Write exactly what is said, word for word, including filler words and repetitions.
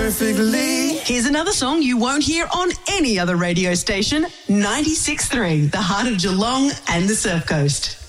perfectly. Here's another song you won't hear on any other radio station. ninety-six point three, the heart of Geelong and the Surf Coast.